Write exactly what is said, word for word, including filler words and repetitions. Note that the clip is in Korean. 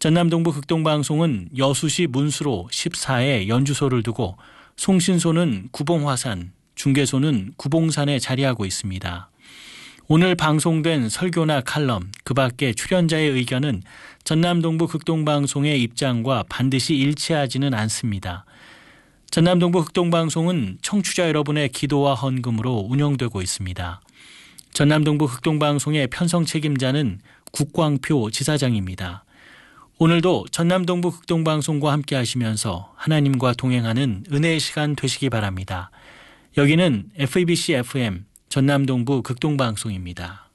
전남동부 극동방송은 여수시 문수로 십사 회 연주소를 두고 송신소는 구봉화산, 중개소는 구봉산에 자리하고 있습니다. 오늘 방송된 설교나 칼럼, 그 밖에 출연자의 의견은 전남동부 극동방송의 입장과 반드시 일치하지는 않습니다. 전남동부 극동방송은 청취자 여러분의 기도와 헌금으로 운영되고 있습니다. 전남동부 극동방송의 편성 책임자는 국광표 지사장입니다. 오늘도 전남동부 극동방송과 함께 하시면서 하나님과 동행하는 은혜의 시간 되시기 바랍니다. 여기는 에프이비씨 에프엠 전남동부 극동방송입니다.